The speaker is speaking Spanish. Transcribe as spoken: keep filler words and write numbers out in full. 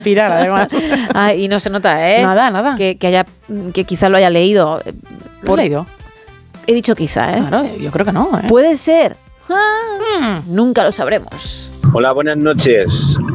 Pirar, además. Ah, y no se nota, ¿eh? Nada, nada. Que, que, haya, que quizá lo haya leído. ¿Lo has leído? He dicho quizá, ¿eh? Claro, yo creo que no, ¿eh? Puede ser. Ah, mm. Nunca lo sabremos. Hola, buenas noches.